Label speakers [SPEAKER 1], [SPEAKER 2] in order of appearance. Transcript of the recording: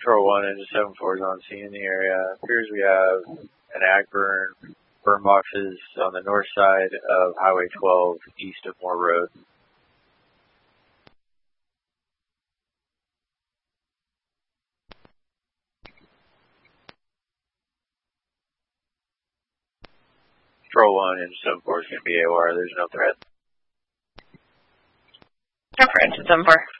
[SPEAKER 1] Patrol 1 and 74 is on scene in the area. Appears we have an ag burn boxes on the north side of Highway 12 east of Moore Road. Patrol 1 and 74 is going to be AOR. There's no threat.
[SPEAKER 2] No threat, 74.